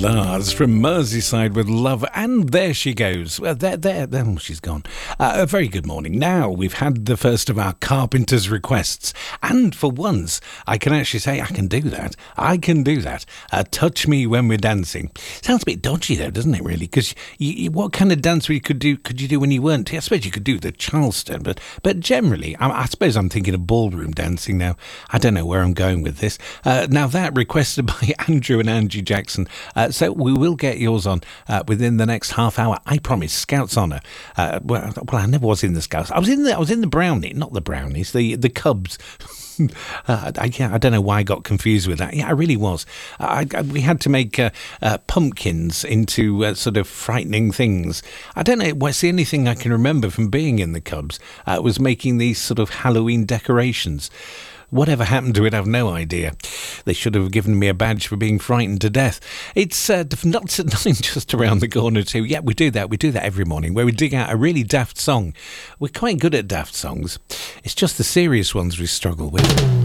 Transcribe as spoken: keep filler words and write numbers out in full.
Lars from Merseyside with Love, and there she goes. Well, there, there, there, oh, she's gone. Uh, a very good morning. Now we've had the first of our Carpenter's requests, and for once, I can actually say I can do that. I can do that. Uh, touch me when we're dancing. Sounds a bit dodgy, though, doesn't it? Really? Because you, you, what kind of dance you could do? Could you do when you weren't? I suppose you could do the Charleston, but but generally, I, I suppose I'm thinking of ballroom dancing now. I don't know where I'm going with this. Uh, now that requested by Andrew and Angie Jackson. Uh, so we will get yours on uh, within the next half hour. I promise. Scouts honour. Uh, well, well, I never was in the Scouts. I was in the I was in the Brownie, not the Brownies, the the Cubs. uh, I, yeah, I don't know why I got confused with that. Yeah, I really was. I, I, we had to make uh, uh, pumpkins into uh, sort of frightening things. I don't know. What's the only thing I can remember from being in the Cubs uh, was making these sort of Halloween decorations. Whatever happened to it, I've no idea. They should have given me a badge for being frightened to death. It's uh, not, not just around the corner too. Yeah, we do that. We do that every morning, where we dig out a really daft song. We're quite good at daft songs. It's just the serious ones we struggle with.